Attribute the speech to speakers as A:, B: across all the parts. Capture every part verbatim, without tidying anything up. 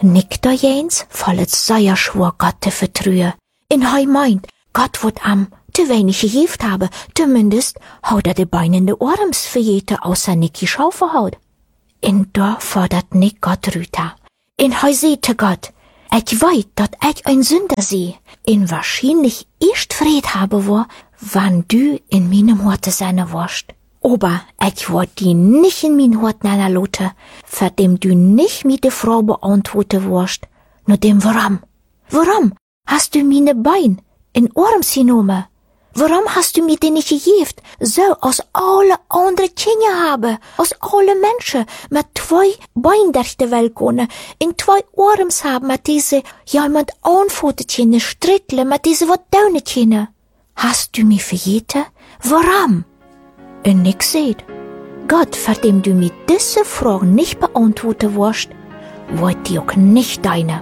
A: Nick da jens fallet sehr schwor Gott te vertrühe. In hei meint, Gott wird am te wenig gegift habe, zumindest haut er de Beine in de Orms für jete außer Nicki Schaufelhaut. In da fordert Nick Gott rüter. In hei sehte Gott, ich weit, dat ich ein Sünder seh, in wahrscheinlich erst Fried habe wo, wann du in meinem Horte seine wurst. Aber ich wollt die nicht in mein Hort neiner Lotte, für dem du nicht mit der Frau beantworten wirst, nur dem warum. Warum hast du meine Bein in Orms genommen? Warum hast du mir den nicht gegeben, so als alle andere Kinder haben, als alle Menschen mit zwei Beinen durch die Welt gehen, in zwei Orms haben mit diese, ja, mit Anfotetchen, Strittle, mit diese wat Daunetchen? Hast du mich vergeten? Warum? Und Nick seht, Gott, für dem du mir diese Frage nicht beantworten wirst, wird die auch nicht deine.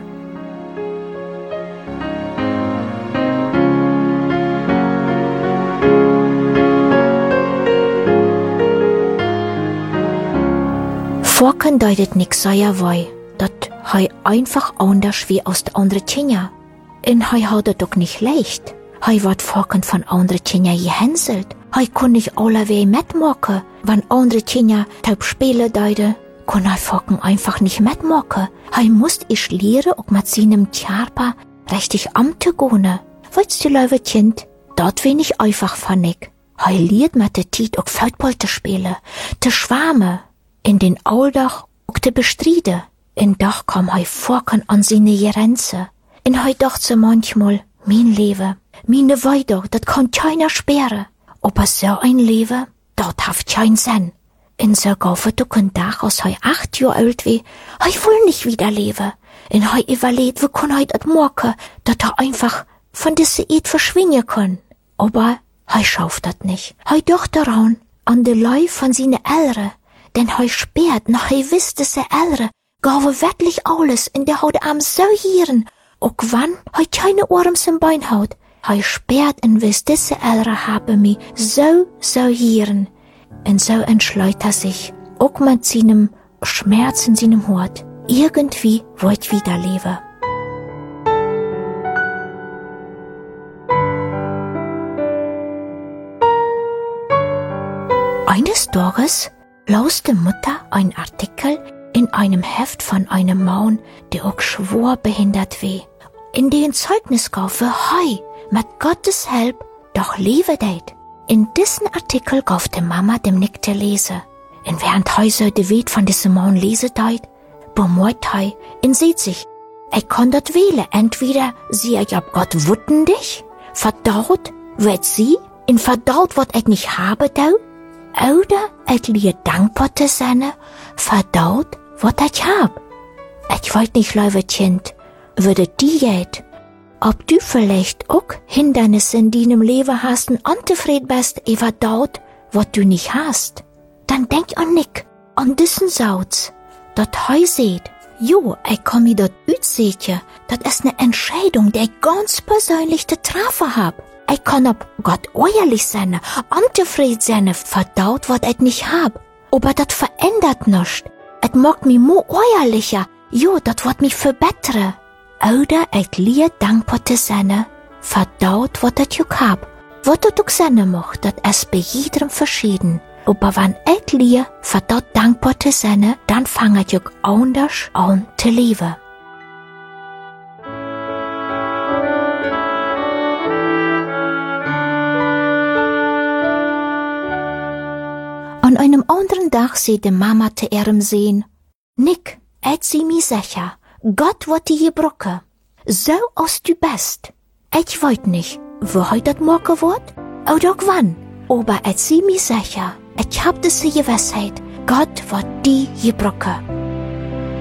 A: Vorken deutet Nick sehr wei, dat hei einfach anders wie aus de andere Kinder. Und hei hat es doch nicht leicht. Hei wird Vorken von andere Kinder gehänselt. Hei kun nicht allerwei mitmachen, wenn andere Kinder taub spielen deute. Kun hei Vorken einfach nicht mitmachen. Hei musst ich lernen, auch mit seinem Tjarpa richtig amtegone. Weißt du, liebe Kind, dat wenig einfach von Nick. Hei liert mit der Tiet auch Football zu spielen, zu schwammen. In den Alldach auch te bestride. In Dach kam hei Vorken an seine Grenze. In hei dacht ze manchmal, mein Leben, meine Weide, dat kann keiner sperren. Aber so ein Leben, dat haft kein Sinn. In so gaufe du kun Dach, als hei acht Jahr alt wie, hei will nicht wieder leben. In hei überlebt, wie kun hei dat morke, dat er einfach von diese Eid verschwinden kann. Aber hei schafft dat nicht. Hei dacht daran, an de Lei von seine Eltern. Denn hei sperrt, nach hei wisst es se Elre, gawe wirklich alles in der Haut am so hieren, auch wann hei keine Orms im Bein haut, hei sperrt in wisst es se Elre habe mi so, so hieren. Und so entschleut er sich, auch mit seinem Schmerz in seinem Hort, irgendwie wollt wieder leben. Eines Tages las die Mutter ein Artikel in einem Heft von einem Mann, der auch schwor behindert war, in den Zeugnis gab, hei, mit Gottes Hilfe doch lebe det. In diesen Artikel gab die Mama dem Nick zu lesen. Und während hei so de Weet von diesem Mann lesen deit, bemoit hei und sieht sich, ich kann dort wählen, entweder sie ich ab Gott wutten dich, verdaut wird sie, in verdaut wat ich nicht habe dau, oder ich lieh dankbar zu sein, verdaut, wat ich hab. Ich wollt nicht, liebe Kind, würde die jet, ob du vielleicht auch Hindernisse in deinem Leben hast und unzufrieden bist, verdaut, wat du nicht hast. Dann denk an Nick, an diesen Satz, dat heu seht, jo, ich komm mir dort utseetje, dat ist ne Entscheidung, die ich ganz persönlich zu treffen hab. Ich kann ob Gott ehrlich sein, unzufrieden sein, verdaut, wat ich nicht hab. Aber dat verändert nichts. Et macht mich mo ehrlicher, jo, dat wird mich verbessern. Oder ich lieh dankbar zu sein, verdaut, wat ich auch hab. Wat du auch sein macht, dat ist bei jedem verschieden. Aber wenn ich lieh, verdaut dankbar zu sein, dann fange ich auch anders an zu leben. An einem anderen Tag sieht die Mama zu ihrem Sehen, Nick, ich sieh mir sicher, Gott wird dir gebrochen, so als du bist. Ich weiß nicht, wo heute das morgen wird, oder auch wann, aber ich sieh mir sicher, ich hab diese Gewissheit, Gott wird dir gebrochen.